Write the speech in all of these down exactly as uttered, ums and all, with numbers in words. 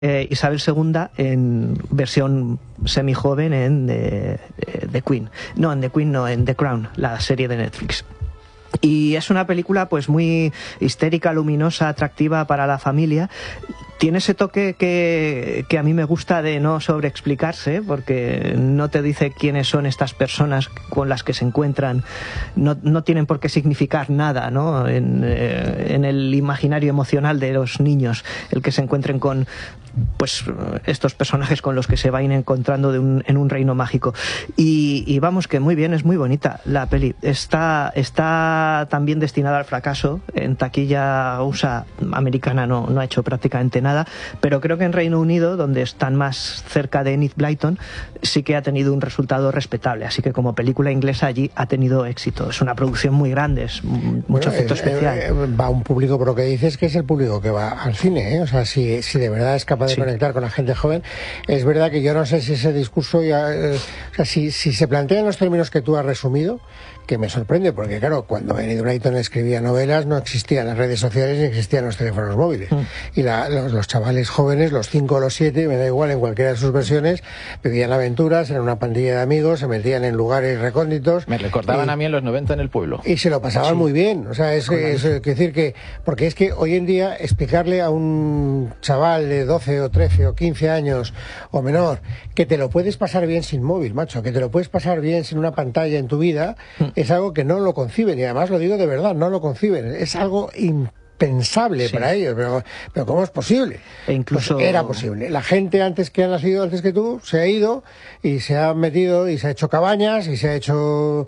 Eh, Isabel segunda en versión semi-joven en eh, The Queen. No, en The Queen no, en The Crown, la serie de Netflix. Y es una película pues muy histérica, luminosa, atractiva para la familia. Tiene ese toque que, que a mí me gusta de no sobreexplicarse, porque no te dice quiénes son estas personas con las que se encuentran, no, no tienen por qué significar nada, ¿no? En, eh, en el imaginario emocional de los niños, el que se encuentren con pues estos personajes con los que se van encontrando de un, en un reino mágico. Y, y vamos, que muy bien, es muy bonita la peli. Está, está también destinada al fracaso. En taquilla U S A americana no, no ha hecho prácticamente nada, pero creo que en Reino Unido, donde están más cerca de Enid Blyton, sí que ha tenido un resultado respetable. Así que como película inglesa allí ha tenido éxito. Es una producción muy grande, es mucho bueno, efecto eh, especial. Eh, va a un público, pero lo que dices que es el público que va al cine, ¿eh? O sea, si, si de verdad es capaz de sí. conectar con la gente joven. Es verdad que yo no sé si ese discurso ya, eh, o sea, si, si se plantea en los términos que tú has resumido, que me sorprende, porque claro, cuando Enid Blyton escribía novelas no existían las redes sociales ni existían los teléfonos móviles. Mm. Y la, los, los chavales jóvenes, los cinco o los siete, me da igual en cualquiera de sus versiones, pedían aventuras, eran una pandilla de amigos, se metían en lugares recónditos. Me recordaban y, a mí en los noventa en el pueblo. Y se lo pasaban sí. muy bien. O sea, es, es, es decir que, porque es que hoy en día explicarle a un chaval de doce o trece o quince años o menor que te lo puedes pasar bien sin móvil, macho, que te lo puedes pasar bien sin una pantalla en tu vida, mm. es algo que no lo conciben, y además lo digo de verdad, no lo conciben, es algo impensable sí. para ellos, pero, pero ¿cómo es posible? E incluso pues era posible. La gente antes que ha nacido, antes que tú, se ha ido y se ha metido y se ha hecho cabañas y se ha hecho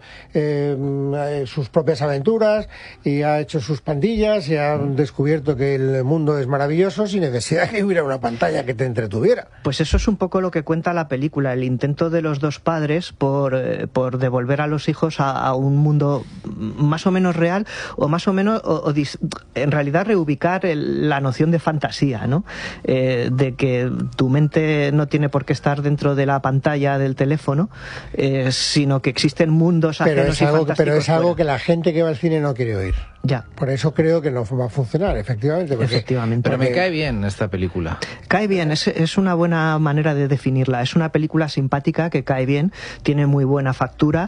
eh, sus propias aventuras y ha hecho sus pandillas y ha descubierto que el mundo es maravilloso sin necesidad de que hubiera una pantalla que te entretuviera. Pues eso es un poco lo que cuenta la película, el intento de los dos padres por, eh, por devolver a los hijos a, a un mundo más o menos real, o más o menos o, o dis, en realidad reubicar el, la noción de fantasía, ¿no? Eh, de que tu mente no tiene por qué estar dentro de la pantalla del teléfono, eh, sino que existen mundos ajenos pero es algo, y fantásticos. Pero es algo fuera. que la gente que va al cine no quiere oír. Ya. Por eso creo que no va a funcionar, efectivamente. Porque, efectivamente. Pero me cae bien esta película. Cae bien, es, es una buena manera de definirla. Es una película simpática que cae bien, tiene muy buena factura.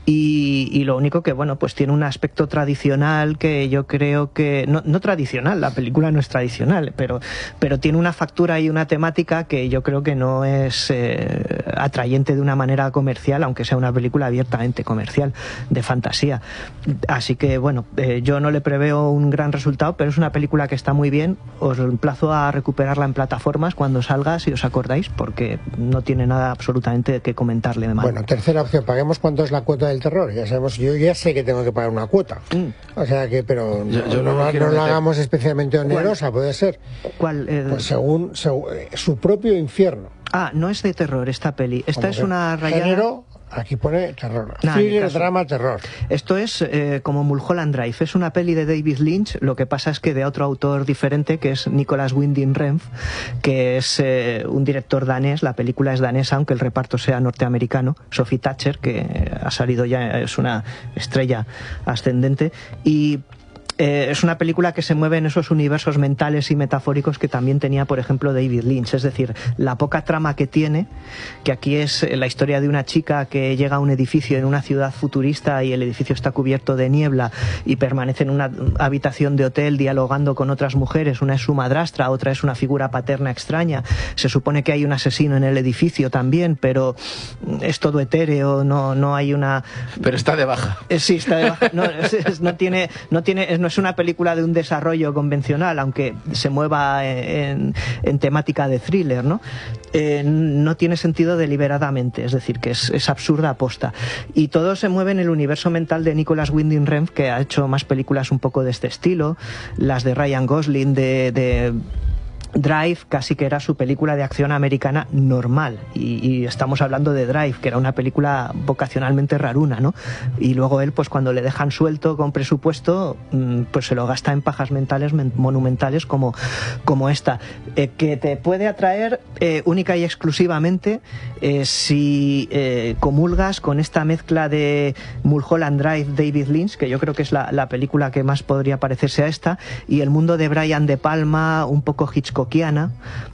Y, y lo único que, bueno, pues tiene un aspecto tradicional que yo creo que... No, no tradicional, la película no es tradicional, pero, pero tiene una factura y una temática que yo creo que no es eh, atrayente de una manera comercial, aunque sea una película abiertamente comercial, de fantasía. Así que, bueno, eh, yo no le preveo un gran resultado, pero es una película que está muy bien. Os emplazo a recuperarla en plataformas cuando salga, si os acordáis, porque no tiene nada absolutamente que comentarle de mal. Bueno, tercera opción, paguemos cuánto es la cuota de el terror, ya sabemos, yo ya sé que tengo que pagar una cuota, mm. o sea que, pero yo, yo no, no, no, no la hagamos especialmente onerosa. ¿Cuál? Puede ser. ¿Cuál? Eh, pues según, según su propio infierno. Ah, no es de terror esta peli, esta es una rayada... Género, aquí pone terror. Nah, Thriller, drama, terror. Esto es eh, como Mulholland Drive, es una peli de David Lynch, lo que pasa es que de otro autor diferente, que es Nicolas Winding Refn, que es eh, un director danés. La película es danesa, aunque el reparto sea norteamericano. Sophie Thatcher, que ha salido ya, es una estrella ascendente, y... Eh, es una película que se mueve en esos universos mentales y metafóricos que también tenía, por ejemplo, David Lynch. Es decir, la poca trama que tiene, que aquí es la historia de una chica que llega a un edificio en una ciudad futurista y el edificio está cubierto de niebla y permanece en una habitación de hotel dialogando con otras mujeres. Una es su madrastra, otra es una figura paterna extraña. Se supone que hay un asesino en el edificio también, pero es todo etéreo, no, no hay una... Pero está de baja. Eh, sí, está de baja. No, es, es, no tiene... No tiene es, no es una película de un desarrollo convencional, aunque se mueva en, en temática de thriller, ¿no? Eh, no tiene sentido deliberadamente, es decir, que es, es absurda aposta. Y todo se mueve en el universo mental de Nicolas Winding Refn, que ha hecho más películas un poco de este estilo, las de Ryan Gosling, de... de Drive casi que era su película de acción americana normal, y, y estamos hablando de Drive, que era una película vocacionalmente raruna, ¿no? Y luego él, pues cuando le dejan suelto con presupuesto, pues se lo gasta en pajas mentales monumentales como, como esta, eh, que te puede atraer eh, única y exclusivamente eh, si eh, comulgas con esta mezcla de Mulholland Drive, David Lynch, que yo creo que es la, la película que más podría parecerse a esta, y el mundo de Brian De Palma, un poco Hitchcock, Eh,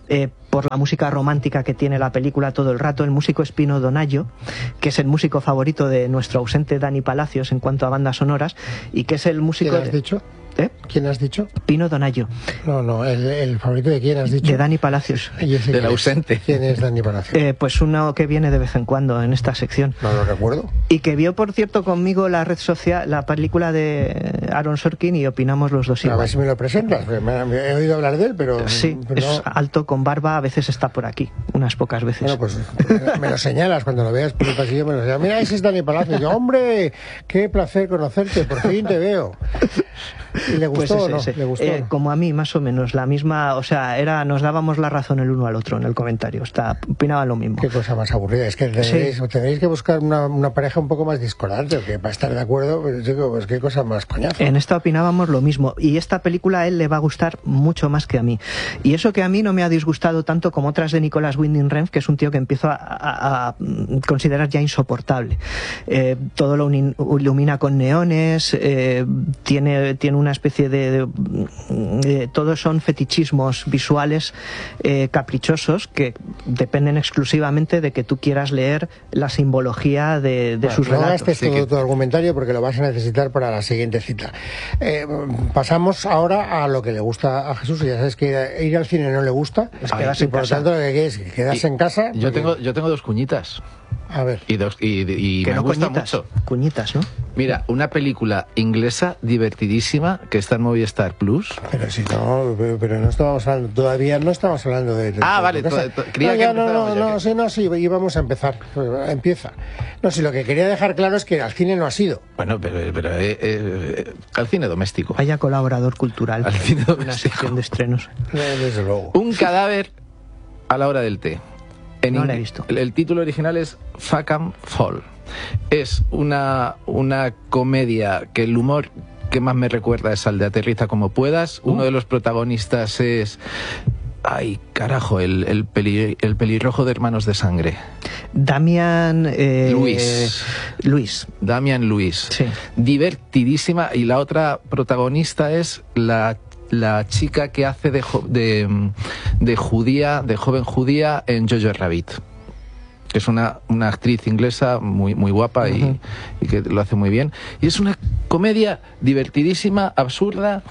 por la música romántica que tiene la película todo el rato. El músico es Pino Donaggio, que es el músico favorito de nuestro ausente Dani Palacios en cuanto a bandas sonoras, y que es el músico... ¿Quién has dicho? ¿Eh? ¿Quién has dicho? Pino Donaggio. No, no, el, el favorito de quién has dicho. De Dani Palacios. Del ausente. ¿Quién es Dani Palacios? Eh, pues uno que viene de vez en cuando en esta sección. No lo recuerdo. Y que vio, por cierto, conmigo la red social, la película de Aaron Sorkin, y opinamos los dos A igual. ver si me lo presentas. Me, me he oído hablar de él, pero... Sí, pero es no. alto, con barba, a veces está por aquí, unas pocas veces. Bueno, pues me, me lo señalas cuando lo veas por el pasillo, me lo señalas. Mira, ese es Dani Palacios. Yo, hombre, qué placer conocerte, por fin te veo. ¿Y le gustó Pues ese, o no? ese. ¿Le gustó Eh, o no? como a mí, más o menos, la misma, o sea, era, nos dábamos la razón el uno al otro en el comentario, está, opinaban lo mismo. Qué cosa más aburrida. Es que tendréis, Sí. tendréis que buscar una, una pareja un poco más discordante, que para estar de acuerdo, pues, digo, pues qué cosa más coñazo. En esta opinábamos lo mismo, y esta película a él le va a gustar mucho más que a mí. Y eso que a mí no me ha disgustado tanto como otras de Nicolas Winding Refn, que es un tío que empiezo a, a- a considerar ya insoportable. Eh, todo lo uni- ilumina con neones, eh, tiene, tiene una especie de... de- de- todos son fetichismos visuales eh, caprichosos que dependen exclusivamente de que tú quieras leer la simbología de, de Bueno, sus no relatos. gastes Sí, todo que- tu argumentario porque lo vas a necesitar para la siguiente cita. Eh, pasamos ahora a lo que le gusta a Jesús. Ya sabes que ir al cine no le gusta. Es quedarse y en por lo casa. tanto lo que quieres es quedarse en casa. Yo porque- tengo, yo tengo dos cuñitas. A ver. Y, dos, y, y Que me no gusta cuñitas, mucho. cuñitas, ¿no? Mira, una película inglesa divertidísima que está en Movistar Plus. Pero si no, pero, pero no estábamos hablando, todavía no estamos hablando de... de- Ah, de vale, tu casa. to- to- creía no, que ya, no, empezábamos no, ya, no, que- sí, no, sí, íbamos a empezar. Empieza. No, si lo que quería dejar claro es que al cine no ha sido. Bueno, pero, pero eh, eh, al cine doméstico. Vaya colaborador cultural. Al cine Una doméstico. sección de estrenos. Eh, Desde luego. Un cadáver a la hora del té. En No la he ing- visto. El, el título original es Fuck 'em Fall. Es una, una comedia que el humor que más me recuerda es al de Aterriza como puedas. Uh. Uno de los protagonistas es... Ay, carajo, el, el, peli- el pelirrojo de Hermanos de Sangre. Damian... eh, Luis. Luis. Damian Lewis. Sí. Divertidísima. Y la otra protagonista es la, la chica que hace de, jo- de, mm, de judía, de joven judía en Jojo Rabbit. Que es una, una actriz inglesa muy, muy guapa y, Ujú. y que lo hace muy bien. Y es una comedia divertidísima, absurda,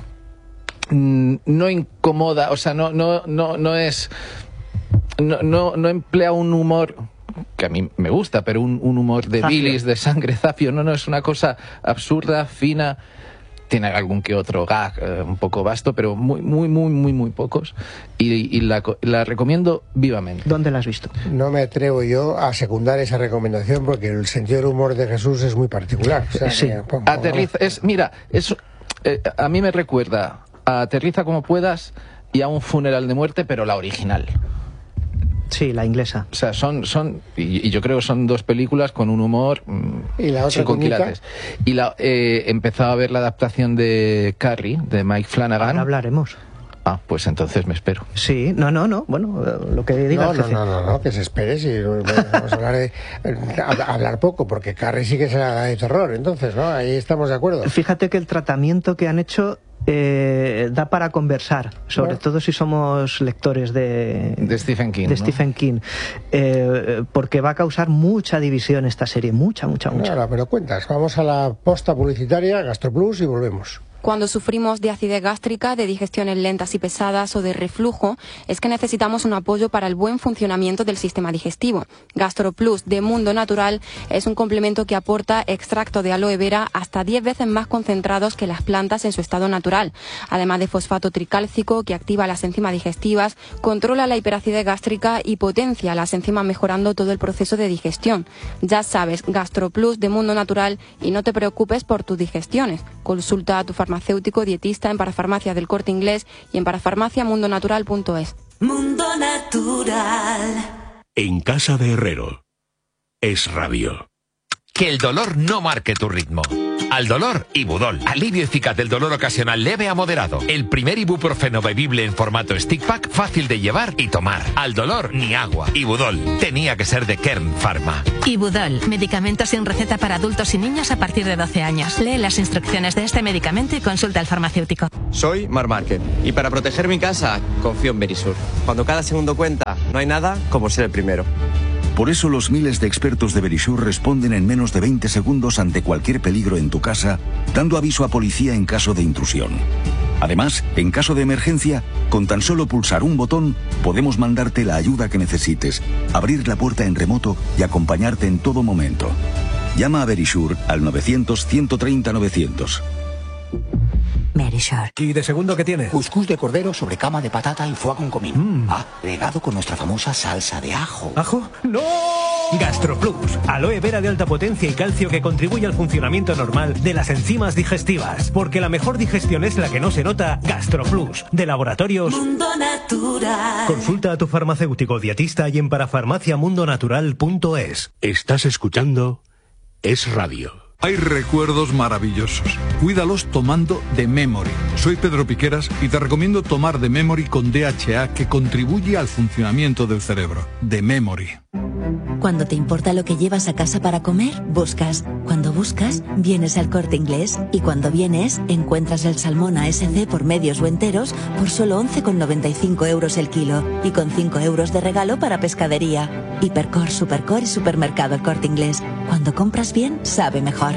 mm, no incomoda, o sea, no, no, no, no es... No, no, no emplea un humor que a mí me gusta, pero un, un humor de Zafio. bilis, de sangre zafio. No, no, es una cosa absurda, fina. Tiene algún que otro gag eh, un poco vasto, pero muy, muy, muy, muy, muy pocos. Y, y la, co- la recomiendo vivamente. ¿Dónde la has visto? No me atrevo yo a secundar esa recomendación porque el sentido del humor de Jesús es muy particular. O sea, Sí. que, pum, Aterriza, es, mira, es, eh, a mí me recuerda a Aterriza como puedas y a Un funeral de muerte, pero la original. Sí, la inglesa. O sea, son, son y, y yo creo que son dos películas con un humor mm, ¿Y la otra sin con cuñita? quilates. Y la, eh, he empezado a ver la adaptación de Carrie, de Mike Flanagan. Ahora hablaremos. Ah, pues entonces me espero. Sí, no, no, no. Bueno, eh, lo que diga No, el no, jefe. no, no, no, que se espere. Si vamos a hablar, de, a- hablar poco, porque Carrie sí que será de terror. Entonces, ¿no? Ahí estamos de acuerdo. Fíjate que el tratamiento que han hecho eh, da para conversar, sobre Bueno. todo si somos lectores de, De Stephen King, de ¿no? Stephen King. Eh, porque va a causar mucha división esta serie, mucha, mucha, mucha. Ahora me lo cuentas. Vamos a la posta publicitaria, GastroPlus, y volvemos. Cuando sufrimos de acidez gástrica, de digestiones lentas y pesadas o de reflujo, es que necesitamos un apoyo para el buen funcionamiento del sistema digestivo. GastroPlus de Mundo Natural es un complemento que aporta extracto de aloe vera hasta diez veces más concentrados que las plantas en su estado natural. Además de fosfato tricálcico que activa las enzimas digestivas, controla la hiperacidez gástrica y potencia las enzimas mejorando todo el proceso de digestión. Ya sabes, GastroPlus de Mundo Natural y no te preocupes por tus digestiones. Consulta a tu farmacéutico dietista en Parafarmacia del Corte Inglés y en parafarmacia mundo natural punto es. Mundo Natural. En casa de Herrero. Es radio. Que el dolor no marque tu ritmo. Al dolor, Ibudol. Alivio eficaz del dolor ocasional leve a moderado. El primer ibuprofeno bebible en formato stick pack, fácil de llevar y tomar. Al dolor, ni agua. Ibudol. Tenía que ser de Kern Pharma. Ibudol. Medicamento sin receta para adultos y niños a partir de doce años. Lee las instrucciones de este medicamento y consulta al farmacéutico. Soy Mar Márquez y para proteger mi casa confío en Verisur. Cuando cada segundo cuenta, no hay nada como ser el primero. Por eso los miles de expertos de Verisur responden en menos de veinte segundos ante cualquier peligro en tu casa, dando aviso a policía en caso de intrusión. Además, en caso de emergencia, con tan solo pulsar un botón, podemos mandarte la ayuda que necesites, abrir la puerta en remoto y acompañarte en todo momento. Llama a Verisur al novecientos, ciento treinta, novecientos. Verisur. ¿Y de segundo qué tiene? Cuscús de cordero sobre cama de patata y foie con comino. Mm. Ah, regado con nuestra famosa salsa de ajo. ¿Ajo? ¡No! GastroPlus, aloe vera de alta potencia y calcio que contribuye al funcionamiento normal de las enzimas digestivas. Porque la mejor digestión es la que no se nota. GastroPlus, de Laboratorios Mundo Natural. Consulta a tu farmacéutico dietista y en parafarmacia mundo natural punto es. Estás escuchando Es Radio. Hay recuerdos maravillosos. Cuídalos tomando The Memory. Soy Pedro Piqueras y te recomiendo tomar The Memory con D H A, que contribuye al funcionamiento del cerebro. The Memory. Cuando te importa lo que llevas a casa para comer, buscas. Cuando buscas, vienes al Corte Inglés. Y cuando vienes, encuentras el salmón A S C por medios o enteros por solo once con noventa y cinco euros el kilo. Y con cinco euros de regalo para pescadería. Hipercor, Supercor y Supermercado El Corte Inglés. Cuando compras bien, sabe mejor.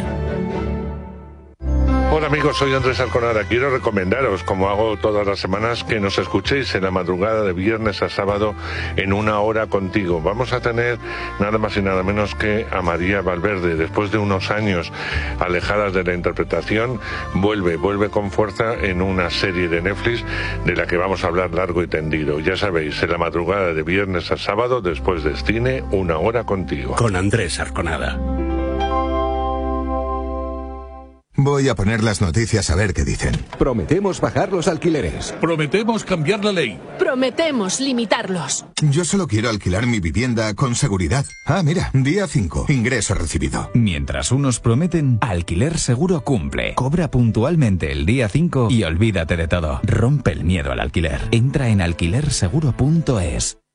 Hola amigos, soy Andrés Arconada. Quiero recomendaros, como hago todas las semanas, que nos escuchéis en la madrugada de viernes a sábado en Una Hora Contigo. Vamos a tener nada más y nada menos que a María Valverde. Después de unos años alejadas de la interpretación, vuelve, vuelve con fuerza en una serie de Netflix de la que vamos a hablar largo y tendido. Ya sabéis, en la madrugada de viernes a sábado, después de cine, Una Hora Contigo. Con Andrés Arconada. Voy a poner las noticias a ver qué dicen. Prometemos bajar los alquileres. Prometemos cambiar la ley. Prometemos limitarlos. Yo solo quiero alquilar mi vivienda con seguridad. Ah, mira, día cinco, ingreso recibido. Mientras unos prometen, Alquiler Seguro cumple. Cobra puntualmente el día cinco y olvídate de todo. Rompe el miedo al alquiler. Entra en alquiler seguro punto es.